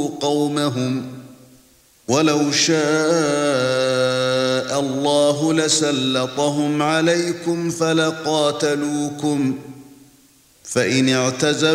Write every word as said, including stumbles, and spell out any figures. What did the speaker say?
قومهم ولو شاء الله لسلطهم عليكم فلقاتلوكم فإن اعتزلوكم